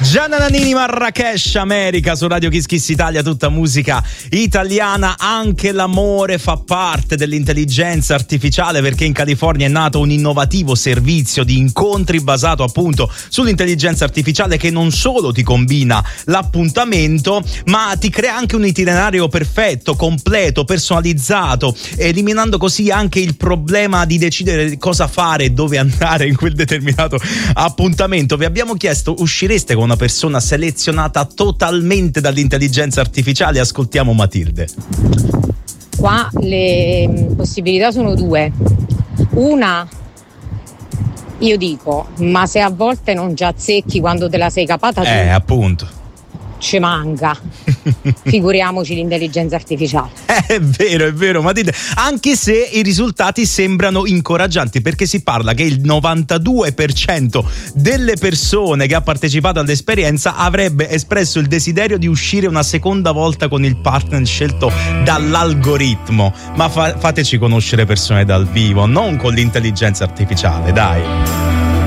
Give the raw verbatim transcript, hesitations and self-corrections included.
Gianna Nannini, Marrakesh, America su Radio Kiss Kiss Italia, tutta musica italiana. Anche l'amore fa parte dell'intelligenza artificiale, perché in California è nato un innovativo servizio di incontri basato appunto sull'intelligenza artificiale, che non solo ti combina l'appuntamento, ma ti crea anche un itinerario perfetto, completo, personalizzato, eliminando così anche il problema di decidere cosa fare e dove andare in quel determinato appuntamento. Vi abbiamo chiesto: uscireste con una persona selezionata totalmente dall'intelligenza artificiale? Ascoltiamo Matilde. Qua le possibilità sono due. Una, io dico, ma se a volte non già azzecchi quando te la sei capata tu, Eh, appunto. ci manca. Figuriamoci l'intelligenza artificiale. È vero, è vero, Matilde, anche se i risultati sembrano incoraggianti, perché si parla che il novantadue per cento delle persone che ha partecipato all'esperienza avrebbe espresso il desiderio di uscire una seconda volta con il partner scelto dall'algoritmo. Ma fa- fateci conoscere persone dal vivo, non con l'intelligenza artificiale, dai.